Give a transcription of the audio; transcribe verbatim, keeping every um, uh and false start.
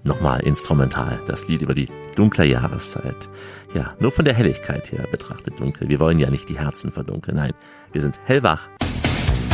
nochmal instrumental. Das Lied über die dunkle Jahreszeit. Ja, nur von der Helligkeit her betrachtet dunkel. Wir wollen ja nicht die Herzen verdunkeln. Nein, wir sind hellwach.